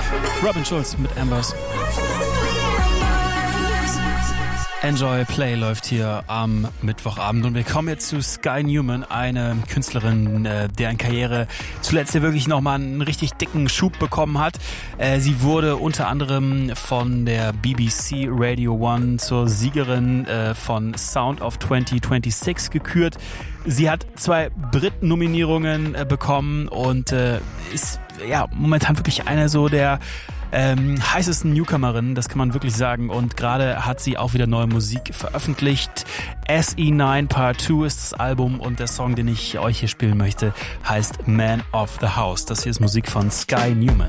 Robin Schulz mit Ambers. Enjoy Play läuft hier am Mittwochabend und wir kommen jetzt zu Sky Newman, eine Künstlerin, deren Karriere zuletzt ja wirklich nochmal einen richtig dicken Schub bekommen hat. Sie wurde unter anderem von der BBC Radio 1 zur Siegerin von Sound of 2026 gekürt. Sie hat 2 Brit-Nominierungen bekommen und ist ja momentan wirklich eine so der heißesten Newcomerin, das kann man wirklich sagen, und gerade hat sie auch wieder neue Musik veröffentlicht. SE9 Part 2 ist das Album und der Song, den ich euch hier spielen möchte, heißt Man of the House. Das hier ist Musik von Sky Newman.